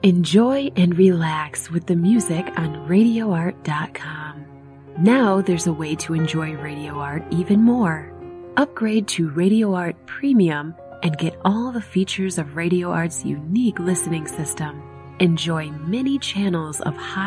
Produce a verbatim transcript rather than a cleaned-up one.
Enjoy and relax with the music on radio art dot com. Now there's a way to enjoy Radio Art even more. Upgrade to Radio Art Premium and get all the features of Radio Art's unique listening system. Enjoy many channels of high